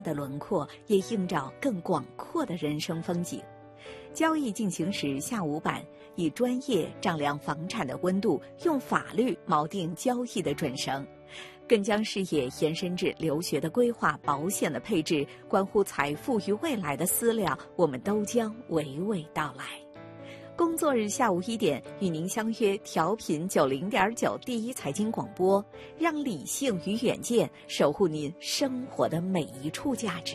的轮廓，也映照更广阔的人生风景。交易进行时下午版，以专业丈量房产的温度，用法律锚定交易的准绳，更将视野延伸至留学的规划、保险的配置，关乎财富与未来的思量，我们都将娓娓道来。工作日下午1点，与您相约调频90.9第一财经广播，让理性与远见守护您生活的每一处价值。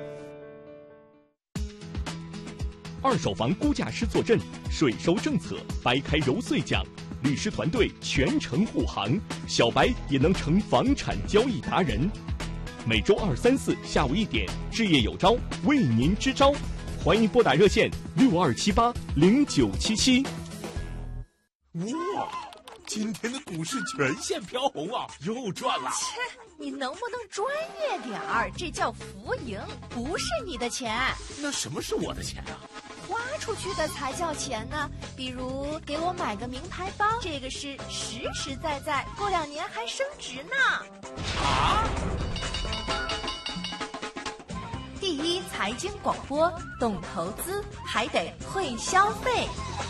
二手房估价师坐镇，税收政策掰开揉碎讲，律师团队全程护航，小白也能成房产交易达人。每周2、3、4下午1点，置业有招为您支招，欢迎拨打热线62780977。 哇，今天的股市全线飘红啊，又赚了！ 切，你能不能专业点儿？这叫浮盈，不是你的钱。 那什么是我的钱啊？ 花出去的才叫钱呢。比如给我买个名牌包，这个是实实在在，过2年还升值呢。 啊！ 第一财经广播，懂投资还得会消费。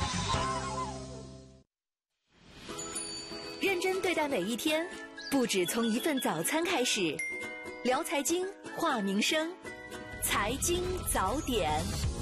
认真对待每一天，不止从一份早餐开始。聊财经，话民生，财经早点。